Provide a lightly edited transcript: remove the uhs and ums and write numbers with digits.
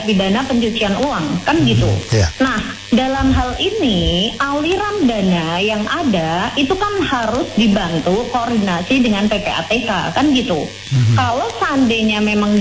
pidana pencucian uang, kan gitu. Nah, dalam hal ini aliran dana yang ada itu kan harus dibantu koordinasi dengan PPATK, kan gitu. Kalau seandainya memang